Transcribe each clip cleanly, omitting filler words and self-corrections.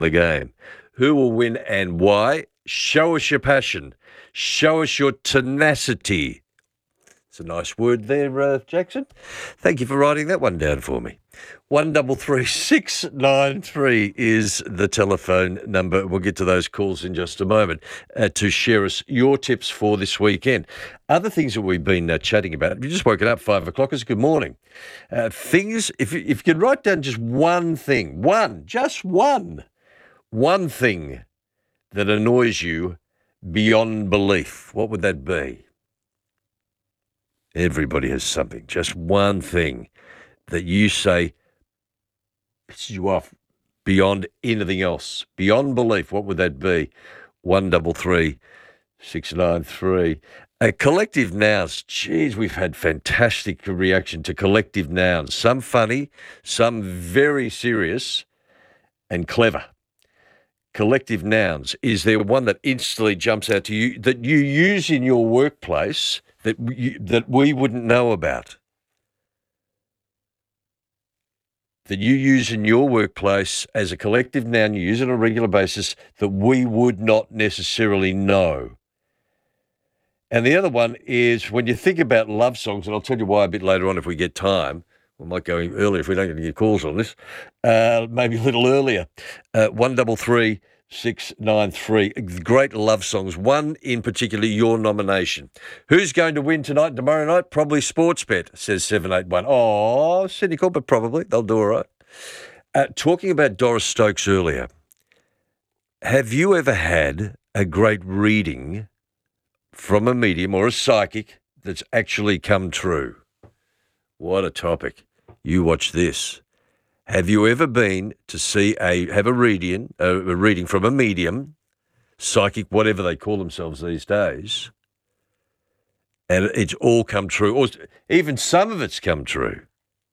the game. Who will win and why? Show us your passion. Show us your tenacity. It's a nice word there, Jackson. Thank you for writing that one down for me. 133693 is the telephone number. We'll get to those calls in just a moment to share us your tips for this weekend. Other things that we've been chatting about. If you just woken up 5 o'clock, it's good morning. Things, if you could write down just one thing, just one thing that annoys you beyond belief, what would that be? Everybody has something, just one thing that you say pisses you off beyond anything else, beyond belief. What would that be? 133693. Collective nouns. Geez, we've had fantastic reaction to collective nouns. Some funny, some very serious and clever. Collective nouns. Is there one that instantly jumps out to you that you use in your workplace that we wouldn't know about? That you use in your workplace as a collective noun, you use it on a regular basis, that we would not necessarily know. And the other one is when you think about love songs, and I'll tell you why a bit later on if we get time. We might go earlier if we don't get any calls on this. Maybe a little earlier. 133693. Great love songs. One in particular, your nomination. Who's going to win tonight and tomorrow night? Probably Sportsbet, says 781. Oh, cynical, but probably. They'll do all right. Talking about Doris Stokes earlier, have you ever had a great reading from a medium or a psychic that's actually come true? What a topic. You watch this. Have you ever been to see have a reading from a medium, psychic, whatever they call themselves these days, and it's all come true, or even some of it's come true?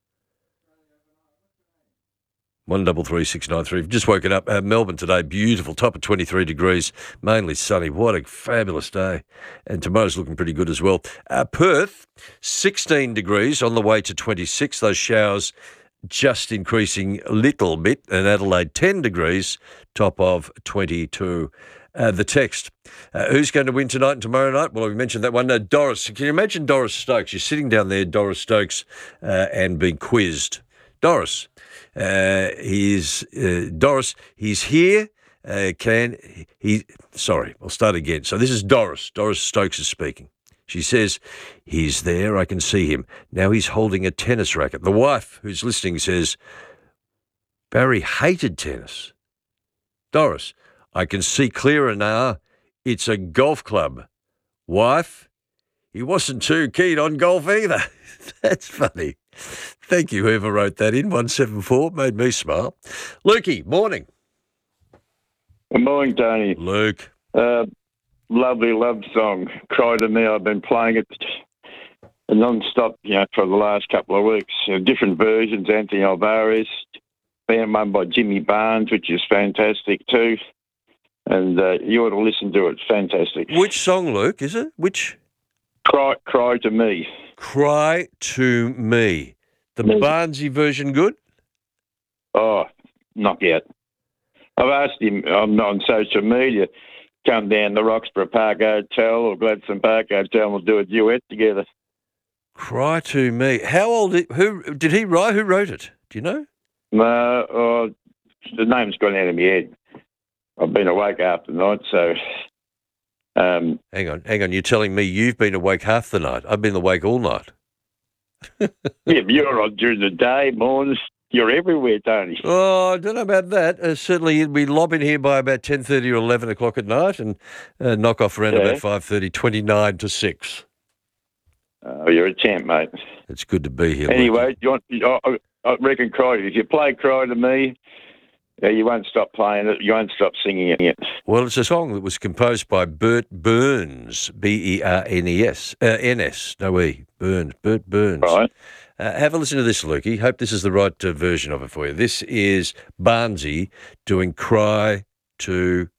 133693. Just woken up. Melbourne today, beautiful, top of 23 degrees, mainly sunny. What a fabulous day. And tomorrow's looking pretty good as well. Perth, 16 degrees on the way to 26. Those showers just increasing a little bit. And Adelaide, 10 degrees, top of 22. The text, who's going to win tonight and tomorrow night? Well, we mentioned that one. Doris. Can you imagine Doris Stokes? You're sitting down there, Doris Stokes, and being quizzed. Doris. He's here. Sorry, I'll start again. So this is Doris. Doris Stokes is speaking. She says, he's there. I can see him. Now he's holding a tennis racket. The wife who's listening says, Barry hated tennis. Doris, I can see clearer now. It's a golf club. Wife, he wasn't too keen on golf either. That's funny. Thank you, whoever wrote that in. 174 made me smile. Lukey, morning. Good morning, Tony. Luke. Lovely love song. Cry to Me. I've been playing it non-stop, for the last couple of weeks. Different versions. Anthony Alvarez, band one by Jimmy Barnes, which is fantastic too. And you ought to listen to it. Fantastic. Which song, Luke, is it? Which? Cry to Me. Cry to Me. The Barnesy version good? Oh, not yet. I've asked him on social media, come down to Roxburgh Park Hotel or Gladstone Park Hotel and we'll do a duet together. Cry to Me. How old? Who did he write? Who wrote it? Do you know? No, the name's gone out of my head. I've been awake half the night, so... Hang on. You're telling me you've been awake half the night? I've been awake all night. Yeah, but you're on during the day, mornings. You're everywhere, Tony. Oh, I don't know about that. Certainly, we lob in here by about 10:30 or 11 o'clock at night and knock off around about 5:30, 29 to 6. Oh, you're a champ, mate. It's good to be here. Anyway, I reckon if you play Cry to Me, you won't stop playing it. You won't stop singing it. Well, it's a song that was composed by Bert Burns, Bernes, N-S, no E, Burns, Bert Burns. Right. Have a listen to this, Lukey. Hope this is the right version of it for you. This is Barnesy doing Cry to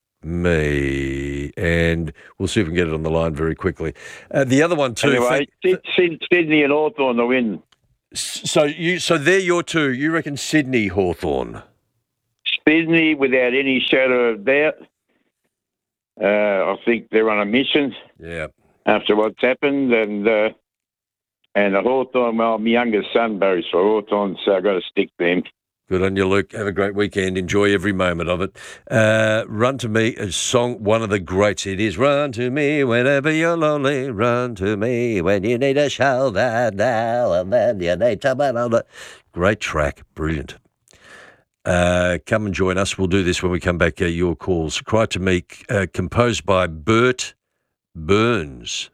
Me, and we'll see if we can get it on the line very quickly. The other one too. Anyway, Sydney and Hawthorn the win. So they're your two. You reckon Sydney, Hawthorn? Sydney, without any shadow of doubt. I think they're on a mission after what's happened, and the Hawthorn. Well, my youngest son barries for Hawthorn, so I've got to stick to him. Good on you, Luke. Have a great weekend. Enjoy every moment of it. Run to Me, a song, one of the greats. It is Run to Me whenever you're lonely. Run to me when you need a shoulder now and then you need someone on it. Great track. Brilliant. Come and join us. We'll do this when we come back. Your calls. Cry to Me, composed by Bert Berns.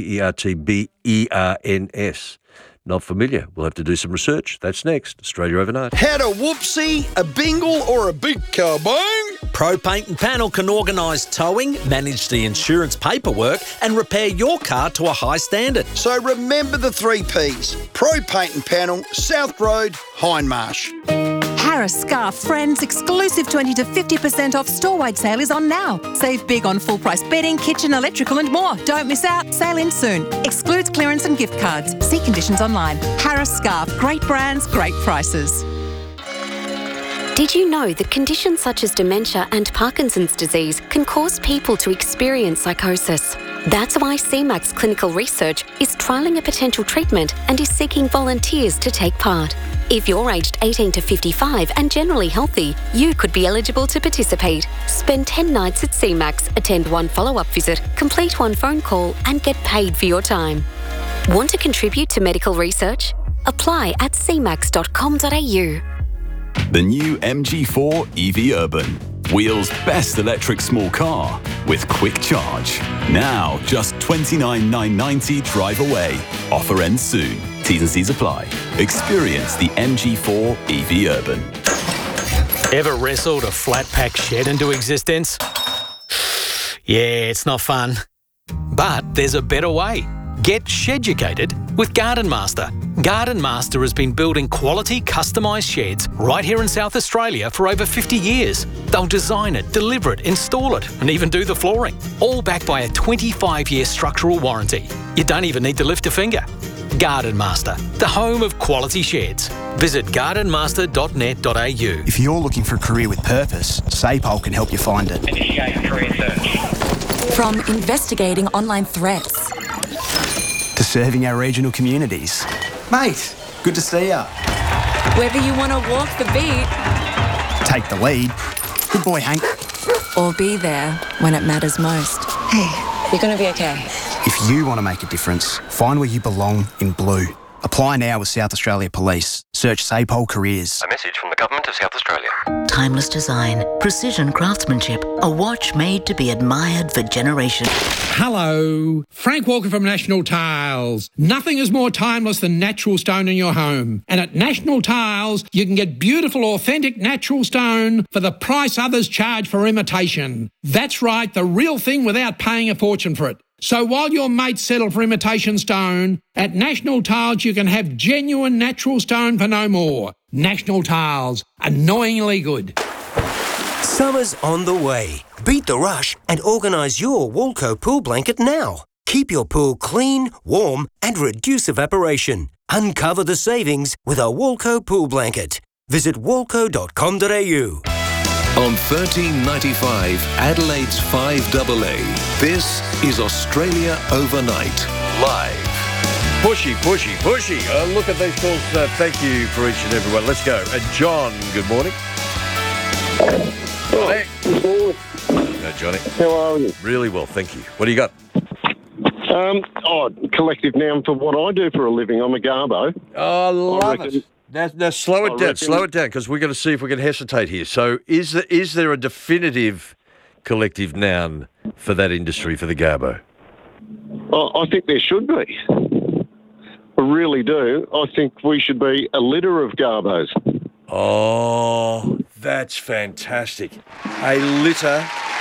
Bertberns. Not familiar. We'll have to do some research. That's next. Australia Overnight. Had a whoopsie, a bingle or a big kabang? Pro Paint and Panel can organise towing, manage the insurance paperwork and repair your car to a high standard. So remember the 3 Ps. Pro Paint and Panel, South Road, Hindmarsh. Harris Scarf Friends exclusive 20 to 50% off store-wide sale is on now. Save big on full-price bedding, kitchen, electrical and more. Don't miss out. Sale ends soon. Excludes clearance and gift cards. See conditions online. Harris Scarf. Great brands, great prices. Did you know that conditions such as dementia and Parkinson's disease can cause people to experience psychosis? That's why CMAX Clinical Research is trialling a potential treatment and is seeking volunteers to take part. If you're aged 18 to 55 and generally healthy, you could be eligible to participate. Spend 10 nights at CMAX, attend 1 follow-up visit, complete 1 phone call and get paid for your time. Want to contribute to medical research? Apply at cmax.com.au. The new MG4 EV Urban. Wheels' best electric small car with quick charge. Now just $29,990 drive away. Offer ends soon. T's and C's apply. Experience the MG4 EV Urban. Ever wrestled a flat pack shed into existence? Yeah, it's not fun. But there's a better way. Get sheducated with Garden Master. Garden Master has been building quality customised sheds right here in South Australia for over 50 years. They'll design it, deliver it, install it and even do the flooring. All backed by a 25-year structural warranty. You don't even need to lift a finger. Garden Master, the home of quality sheds. Visit gardenmaster.net.au. If you're looking for a career with purpose, SAPOL can help you find it. Initiate career search. From investigating online threats to serving our regional communities. Mate, good to see ya. Whether you want to walk the beat, take the lead. Good boy, Hank. Or be there when it matters most. Hey, you're going to be okay. If you want to make a difference, find where you belong in blue. Apply now with South Australia Police. Search SAPOL Careers. A message from the Government of South Australia. Timeless design, precision craftsmanship, a watch made to be admired for generations. Hello, Frank Walker from National Tiles. Nothing is more timeless than natural stone in your home. And at National Tiles, you can get beautiful, authentic natural stone for the price others charge for imitation. That's right, the real thing without paying a fortune for it. So while your mates settle for imitation stone, at National Tiles you can have genuine natural stone for no more. National Tiles, annoyingly good. Summer's on the way. Beat the rush and organise your Walco pool blanket now. Keep your pool clean, warm and reduce evaporation. Uncover the savings with a Walco pool blanket. Visit walco.com.au. On 1395 Adelaide's 5AA, this is Australia Overnight, live. Pushy. Look at these calls. Thank you for each and every one. Let's go. John, good morning. Johnny. No, Johnny. How are you? Really well, thank you. What do you got? Collective noun for what I do for a living. I'm a garbo. Oh, I love it. Now slow it down, because we're going to see if we can hesitate here. So is there a definitive collective noun for that industry, for the garbo? I think there should be. I really do. I think we should be a litter of garbos. Oh, that's fantastic. A litter.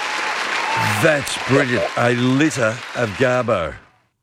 That's brilliant. A litter of garbo.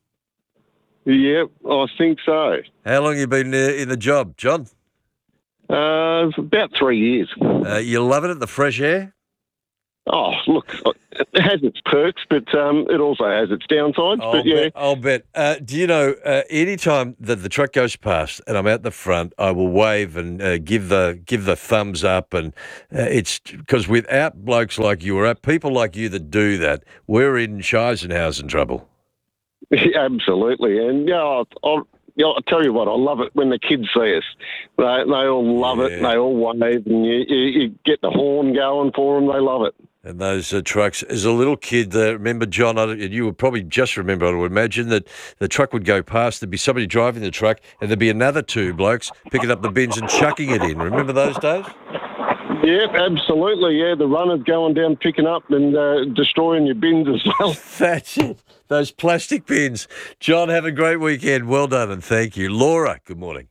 Yep, I think so. How long have you been in the job, John? About 3 years. You loving it, the fresh air? Oh, look, it has its perks, but it also has its downsides. I'll bet. Do you know, any time that the truck goes past and I'm out the front, I will wave and give the thumbs up. And it's because without blokes like you or people like you that do that, we're in Scheisenhausen trouble. Yeah, absolutely. And I'll tell you what, I love it when the kids see us. They all love it. They all wave, and you get the horn going for them. They love it. And those trucks, as a little kid, remember, John, you would probably just remember, I would imagine, that the truck would go past, there'd be somebody driving the truck, and there'd be another two blokes picking up the bins and chucking it in. Remember those days? Yeah, absolutely. Yeah, the runners going down, picking up and destroying your bins as well. That's it. Those plastic bins. John, have a great weekend. Well done, and thank you. Laura, good morning.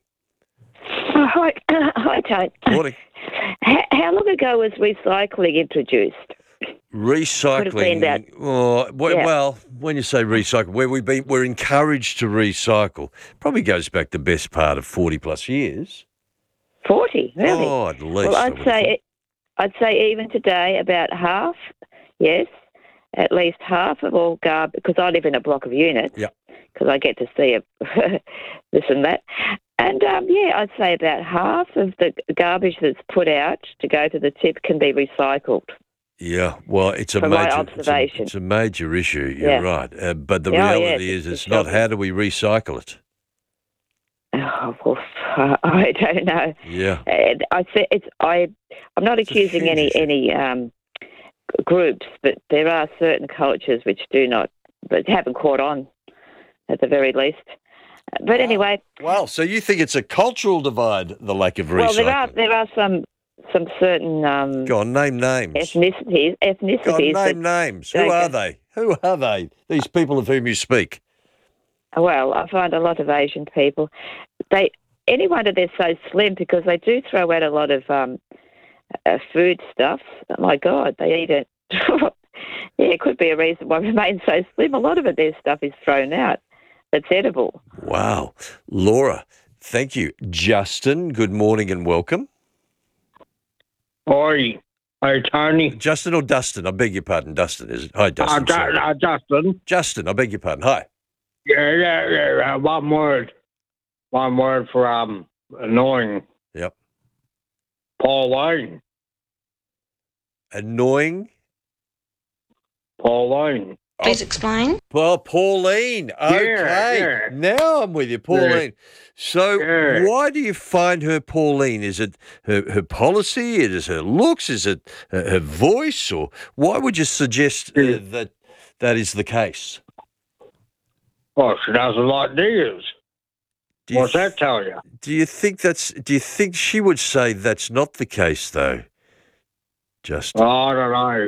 Hi, Tone. Morning. How long ago was recycling introduced? Recycling. Well, when you say recycle, we're encouraged to recycle. Probably goes back the best part of 40 plus years. 40, really? Oh, at least. Well, I'd say even today about half. Yes, at least half of all garbage. Because I live in a block of units. Yeah. Because I get to see this and that. And, I'd say about half of the garbage that's put out to go to the tip can be recycled. Yeah, well, it's a my observation. It's a major issue. You're right, but the reality is, it's not how do we recycle it. Oh, well, I don't know. Yeah, I'm not accusing any groups, but there are certain cultures which but haven't caught on, at the very least. But anyway. Well, so you think it's a cultural divide, the lack of recycling? Well, there are some certain go on, name names. Ethnicities. Go on, name names. Who are they? Who are they? These people of whom you speak. Well, I find a lot of Asian people. Any wonder they're so slim, because they do throw out a lot of food stuff. Oh my God, they eat it. It could be a reason why we remain so slim. A lot of their stuff is thrown out. It's edible. Wow, Laura, thank you. Justin, good morning and welcome. Hi, Tony. Justin or Dustin? I beg your pardon. Dustin, is it? Hi, Dustin. Justin. Justin, I beg your pardon. Hi. Yeah. One word for annoying. Yep. Pauline. Annoying. Pauline. Please explain. Well, Pauline. Okay. Yeah. Now I'm with you, Pauline. Yeah. So why do you find her Pauline? Is it her policy? Is it her looks? Is it her voice? Or why would you suggest that is the case? Well, she doesn't like diggers. What's that tell you? Do you think she would say that's not the case, though? Justin? I don't know.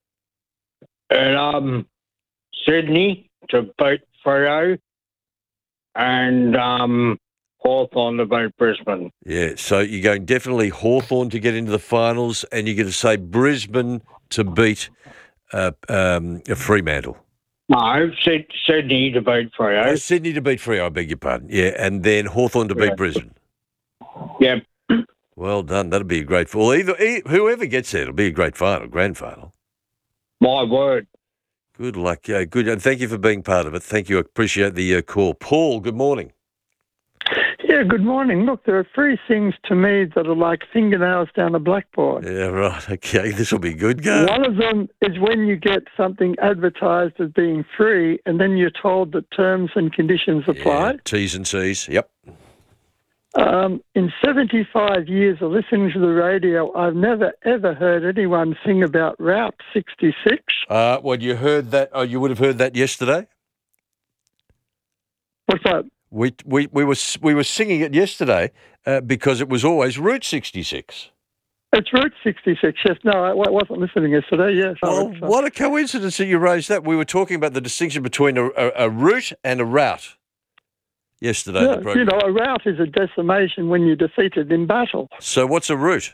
And Sydney to beat Freo, and Hawthorn to beat Brisbane. Yeah, so you're going definitely Hawthorn to get into the finals, and you're going to say Brisbane to beat Fremantle. No, Sydney to beat Freo. Oh, Sydney to beat Freo, I beg your pardon. Yeah, and then Hawthorn to beat Brisbane. Yep. Well done. That'll be a great final. Whoever gets there, it'll be a great final, grand final. My word. Good luck. Good, and thank you for being part of it. Thank you. I appreciate the call. Paul, good morning. Yeah, good morning. Look, there are three things to me that are like fingernails down a blackboard. Yeah, right. Okay, this will be good. Go. One of them is when you get something advertised as being free and then you're told that terms and conditions apply. Yeah, T's and C's, yep. In 75 years of listening to the radio, I've never, ever heard anyone sing about Route 66. Well, you heard that. Oh, you would have heard that yesterday? What's that? We were singing it yesterday because it was always Route 66. It's Route 66, yes. No, I wasn't listening yesterday, yes. Oh, what a coincidence that you raised that. We were talking about the distinction between a route and a route yesterday. Yeah, you know, a route is a decimation when you're defeated in battle. So what's a route?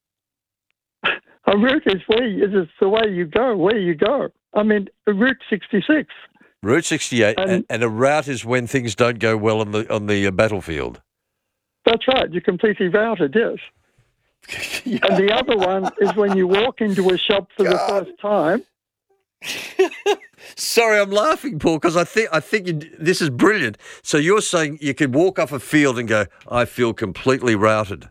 A route is the way you go, where you go. I mean, Route 66. Route 68, and a rout is when things don't go well on the battlefield. That's right. You're completely routed, yes. And the other one is when you walk into a shop for the first time. Sorry, I'm laughing, Paul, because I think this is brilliant. So you're saying you could walk off a field and go, I feel completely routed.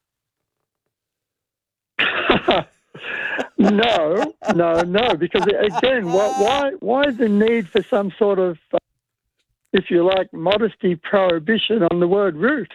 No, because again, why the need for some sort of, if you like, modesty prohibition on the word root?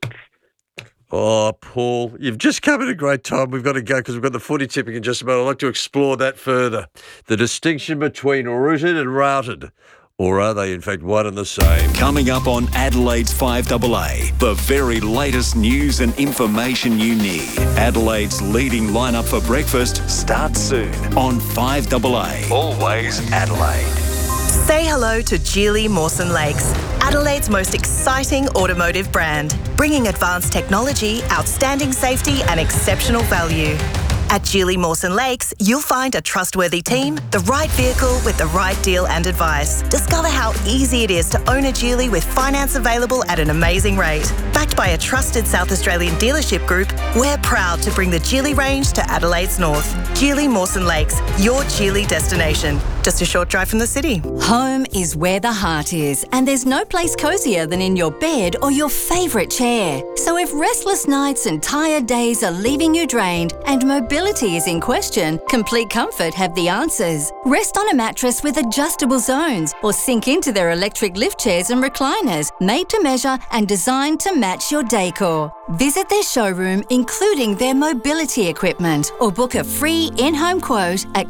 Oh, Paul, you've just come at a great time. We've got to go because we've got the footy tipping in just a moment. I'd like to explore that further. The distinction between rooted and routed. Or are they, in fact, one and the same? Coming up on Adelaide's 5AA, the very latest news and information you need. Adelaide's leading lineup for breakfast starts soon on 5AA. Always Adelaide. Say hello to Geely Mawson Lakes, Adelaide's most exciting automotive brand, bringing advanced technology, outstanding safety and exceptional value. At Geely Mawson Lakes, you'll find a trustworthy team, the right vehicle with the right deal and advice. Discover how easy it is to own a Geely with finance available at an amazing rate. Backed by a trusted South Australian dealership group, we're proud to bring the Geely range to Adelaide's north. Geely Mawson Lakes, your Geely destination. Just a short drive from the city. Home is where the heart is, and there's no place cosier than in your bed or your favourite chair. So if restless nights and tired days are leaving you drained and mobility is in question, Complete Comfort have the answers. Rest on a mattress with adjustable zones or sink into their electric lift chairs and recliners, made to measure and designed to match your decor. Visit their showroom, including their mobility equipment, or book a free in-home quote at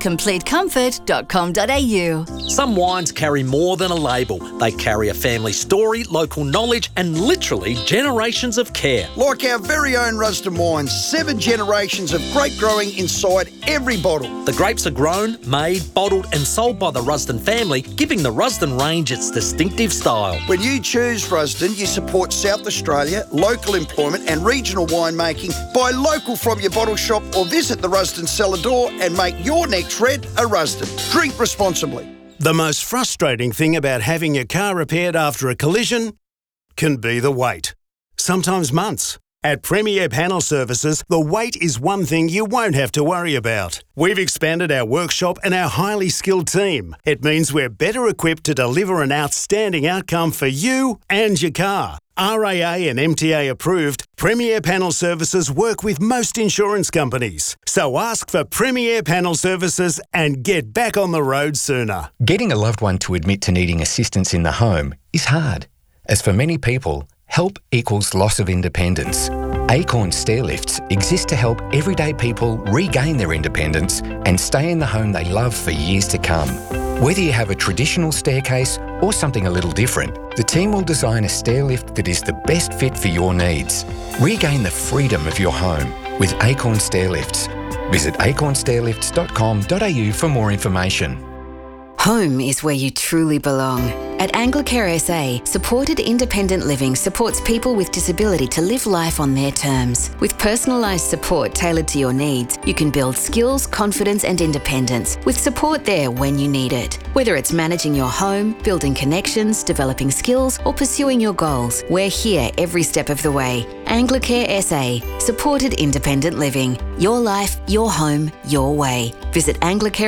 completecomfort.com.au. Some wines carry more than a label. They carry a family story, local knowledge, and literally generations of care. Like our very own Rusden wines, 7 generations of grape growing inside every bottle. The grapes are grown, made, bottled, and sold by the Rusden family, giving the Rusden range its distinctive style. When you choose Rusden, you support South Australia, local employment and regional winemaking. Buy local from your bottle shop or visit the Rusden cellar door and make your next red a Rusden. Drink responsibly. The most frustrating thing about having your car repaired after a collision can be the wait. Sometimes months. At Premier Panel Services, the wait is one thing you won't have to worry about. We've expanded our workshop and our highly skilled team. It means we're better equipped to deliver an outstanding outcome for you and your car. RAA and MTA approved, Premier Panel Services work with most insurance companies. So ask for Premier Panel Services and get back on the road sooner. Getting a loved one to admit to needing assistance in the home is hard, as for many people, help equals loss of independence. Acorn Stairlifts exist to help everyday people regain their independence and stay in the home they love for years to come. Whether you have a traditional staircase or something a little different, the team will design a stairlift that is the best fit for your needs. Regain the freedom of your home with Acorn Stairlifts. Visit acornstairlifts.com.au for more information. Home is where you truly belong. At Anglicare SA, supported independent living supports people with disability to live life on their terms. With personalised support tailored to your needs, you can build skills, confidence and independence, with support there when you need it. Whether it's managing your home, building connections, developing skills or pursuing your goals, we're here every step of the way. Anglicare SA, supported independent living. Your life, your home, your way. Visit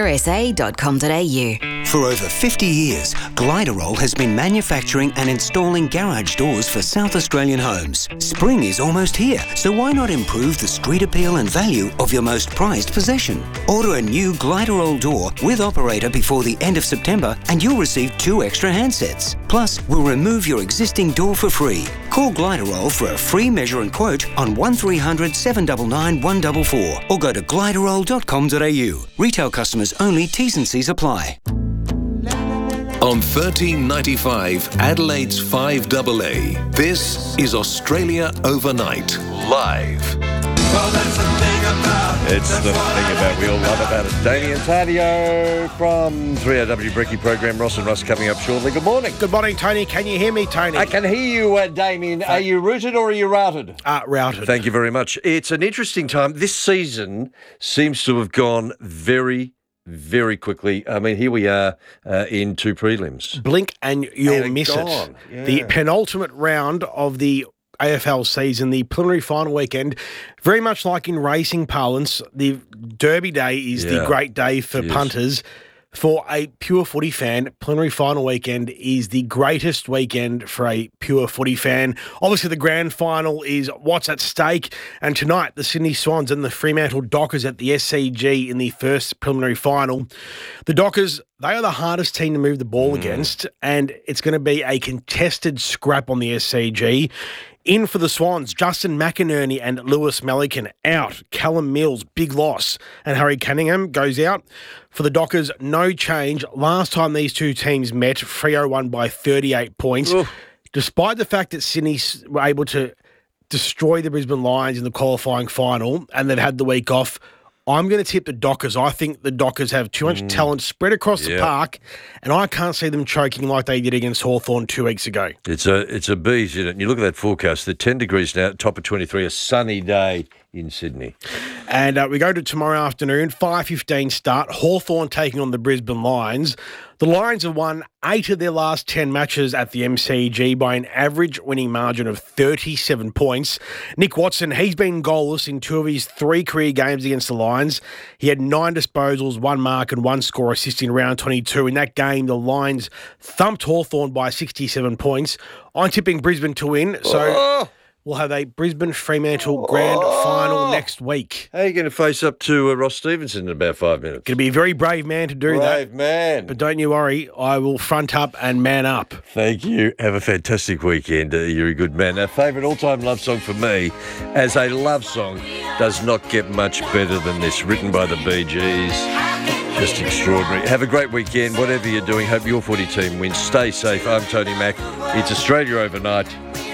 anglicaresa.com.au. For over 50 years, Gliderol has been manufacturing and installing garage doors for South Australian homes. Spring is almost here, so why not improve the street appeal and value of your most prized possession? Order a new Gliderol door with operator before the end of September and you'll receive 2 extra handsets. Plus, we'll remove your existing door for free. Call Gliderol for a free measure and quote on 1300 799 144 or go to gliderol.com.au. Retail customers only, T's and C's apply. On 1395 Adelaide's 5AA, this is Australia Overnight, live. It's the thing about we all love about it. Damien Tadio from 3AW Brekkie program. Ross and Russ coming up shortly. Good morning. Good morning, Tony. Can you hear me, Tony? I can hear you, Damien. Are you rooted or are you routed? Routed. Thank you very much. It's an interesting time. This season seems to have gone very quickly. I mean, here we are in 2 prelims. Blink and you'll miss it. Gone. Yeah. The penultimate round of the AFL season, the preliminary final weekend, very much like in racing parlance, the Derby Day is the great day for punters. For a pure footy fan, preliminary final weekend is the greatest weekend for a pure footy fan. Obviously, the grand final is what's at stake. And tonight, the Sydney Swans and the Fremantle Dockers at the SCG in the first preliminary final. The Dockers, they are the hardest team to move the ball against, and it's going to be a contested scrap on the SCG. In for the Swans, Justin McInerney and Lewis Melican out. Callum Mills, big loss. And Harry Cunningham goes out. For the Dockers, no change. Last time these two teams met, Freo won by 38 points. Oof. Despite the fact that Sydney were able to destroy the Brisbane Lions in the qualifying final and they've had the week off, I'm going to tip the Dockers. I think the Dockers have too much talent spread across the park, and I can't see them choking like they did against Hawthorn 2 weeks ago. It's a bees, isn't it? And you look at that forecast, the 10 degrees now, top of 23, a sunny day in Sydney. And we go to tomorrow afternoon, 5:15 start, Hawthorn taking on the Brisbane Lions. The Lions have won 8 of their last 10 matches at the MCG by an average winning margin of 37 points. Nick Watson, he's been goalless in 2 of his 3 career games against the Lions. He had 9 disposals, 1 mark and 1 score assist in round 22. In that game, the Lions thumped Hawthorn by 67 points. I'm tipping Brisbane to win, so... We'll have a Brisbane-Fremantle grand final next week. How are you going to face up to Ross Stevenson in about 5 minutes? Going to be a very brave man to do that. Brave man. But don't you worry, I will front up and man up. Thank you. Have a fantastic weekend. You're a good man. Our favourite all-time love song for me, as a love song, does not get much better than this, written by the Bee Gees. Just extraordinary. Have a great weekend, whatever you're doing. Hope your footy team wins. Stay safe. I'm Tony Mack. It's Australia Overnight.